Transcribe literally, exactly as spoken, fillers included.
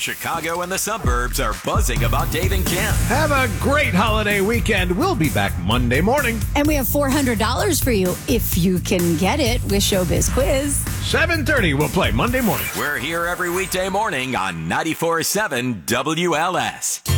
Chicago and the suburbs are buzzing about Dave and Kim. Have a great holiday weekend. We'll be back Monday morning. And we have four hundred dollars for you if you can get it with Showbiz Quiz. seven thirty, we'll play Monday morning. We're here every weekday morning on ninety-four point seven W L S.